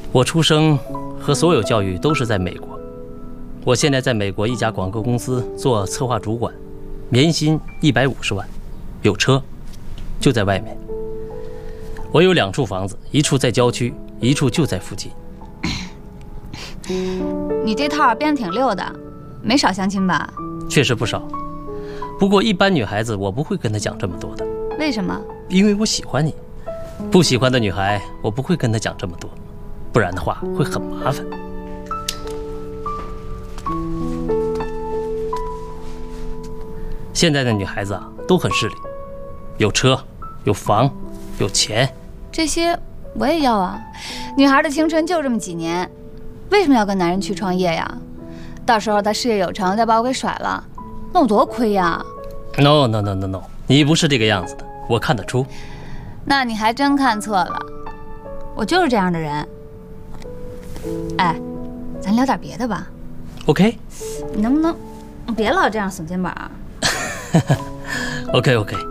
我出生和所有教育都是在美国。我现在在美国一家广告公司做策划主管，年薪150万，有车，就在外面。我有2处房子，一处在郊区，一处就在附近。 你这套编得挺溜的，没少相亲吧？ 确实不少，不过一般女孩子我不会跟她讲这么多的。 为什么？ 因为我喜欢你。不喜欢的女孩，我不会跟她讲这么多，不然的话会很麻烦。现在的女孩子啊，都很势利，有车，有房，有钱。 这些我也要啊。女孩的青春就这么几年，为什么要跟男人去创业呀？到时候他事业有成，再把我给甩了，那我多亏呀。 No， 你不是这个样子的，我看得出。 那你还真看错了，我就是这样的人。哎，咱聊点别的吧。 OK。 你能不能别老这样耸肩膀？ OK。